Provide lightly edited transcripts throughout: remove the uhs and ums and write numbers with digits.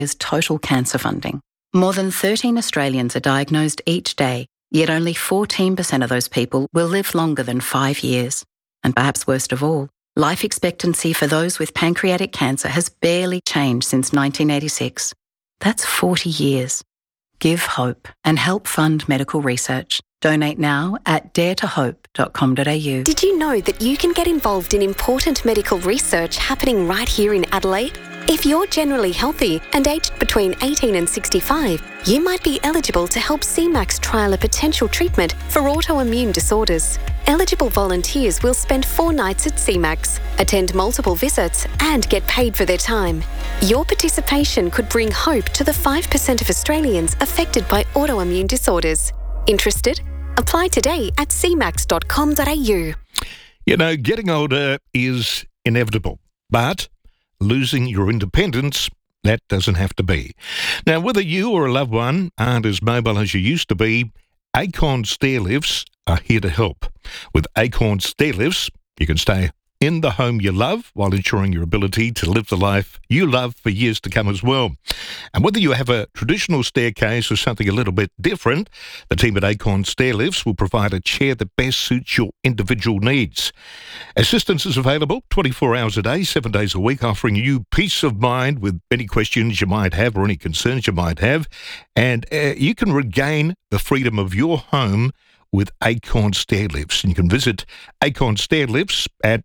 is total cancer funding. More than 13 Australians are diagnosed each day, yet only 14% of those people will live longer than 5 years. And perhaps worst of all, life expectancy for those with pancreatic cancer has barely changed since 1986. That's 40 years. Give hope and help fund medical research. Donate now at daretohope.com.au. Did you know that you can get involved in important medical research happening right here in Adelaide? If you're generally healthy and aged between 18 and 65, you might be eligible to help CMAX trial a potential treatment for autoimmune disorders. Eligible volunteers will spend 4 nights at CMAX, attend multiple visits and get paid for their time. Your participation could bring hope to the 5% of Australians affected by autoimmune disorders. Interested? Apply today at cmax.com.au. You know, getting older is inevitable, but losing your independence, that doesn't have to be. Now, whether you or a loved one aren't as mobile as you used to be, Acorn Stair Lifts are here to help. With Acorn Stair Lifts, you can stay in the home you love while ensuring your ability to live the life you love for years to come as well. And whether you have a traditional staircase or something a little bit different, the team at Acorn Stair Lifts will provide a chair that best suits your individual needs. Assistance is available 24 hours a day, 7 days a week, offering you peace of mind with any questions you might have or any concerns you might have. And you can regain the freedom of your home with Acorn Stair Lifts. And you can visit Acorn Stair Lifts at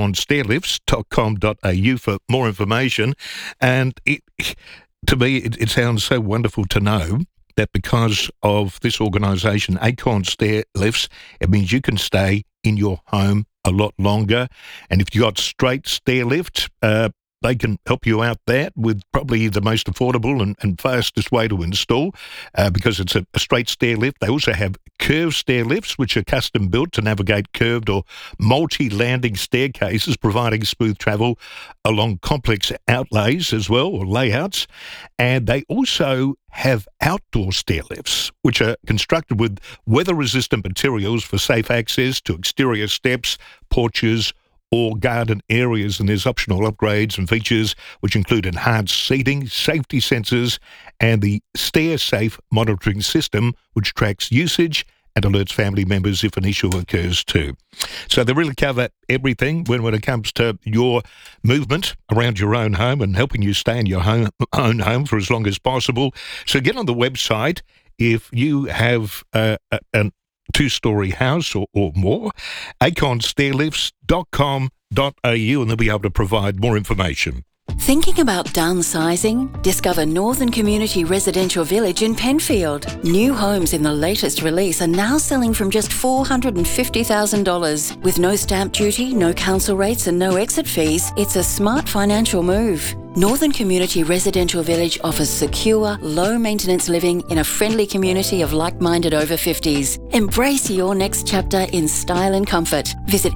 acornstairlifts.com.au for more information. And to me, it sounds so wonderful to know that because of this organisation, Acorn Stair Lifts, it means you can stay in your home a lot longer. And if you've got straight stair lift, they can help you out there with probably the most affordable and fastest way to install because it's a straight stair lift. They also have curved stair lifts, which are custom built to navigate curved or multi-landing staircases, providing smooth travel along complex outlays as well, or layouts. And they also have outdoor stair lifts, which are constructed with weather-resistant materials for safe access to exterior steps, porches, or garden areas, and there's optional upgrades and features which include enhanced seating, safety sensors, and the Stair Safe monitoring system, which tracks usage and alerts family members if an issue occurs too. So they really cover everything when it comes to your movement around your own home and helping you stay in your own home for as long as possible. So get on the website if you have an 2-story house or more, acornstairlifts.com.au, and they'll be able to provide more information. Thinking about downsizing? Discover Northern Community Residential Village in Penfield. New homes in the latest release are now selling from just $450,000. With no stamp duty, no council rates and no exit fees, it's a smart financial move. Northern Community Residential Village offers secure, low-maintenance living in a friendly community of like-minded over 50s. Embrace your next chapter in style and comfort. Visit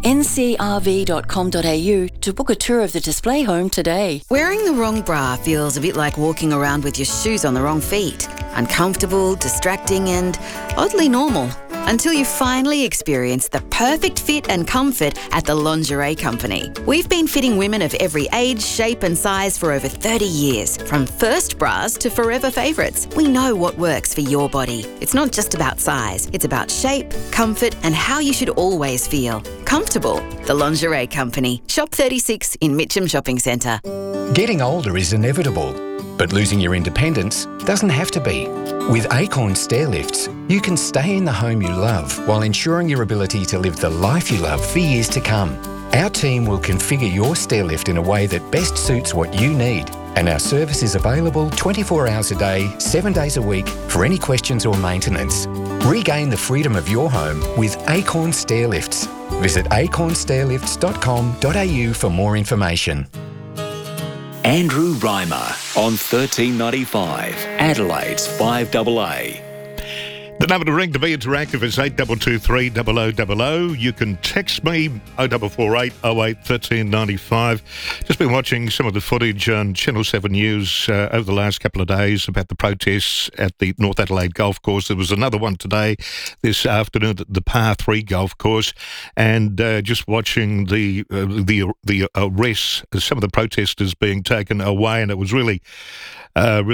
ncrv.com.au to book a tour of the display home today. Wearing the wrong bra feels a bit like walking around with your shoes on the wrong feet. Uncomfortable, distracting, and oddly normal. Until you finally experience the perfect fit and comfort at the Lingerie Company. We've been fitting women of every age, shape and size for over 30 years. From first bras to forever favourites, we know what works for your body. It's not just about size, it's about shape, comfort and how you should always feel. Comfortable. The Lingerie Company. Shop 36 in Mitcham Shopping Centre. Getting older is inevitable, but losing your independence doesn't have to be. With Acorn Stair Lifts, you can stay in the home you love while ensuring your ability to live the life you love for years to come. Our team will configure your stair lift in a way that best suits what you need, and our service is available 24 hours a day, 7 days a week for any questions or maintenance. Regain the freedom of your home with Acorn Stair Lifts. Visit acornstairlifts.com.au for more information. Andrew Reimer on 1395, Adelaide's 5AA. The number to ring to be interactive is 8223 0000. You can text me 0448 08 1395. Just been watching some of the footage on Channel 7 News over the last couple of days about the protests at the North Adelaide Golf Course. There was another one today, this afternoon, at the Par 3 Golf Course, and just watching the arrests, some of the protesters being taken away, and it was really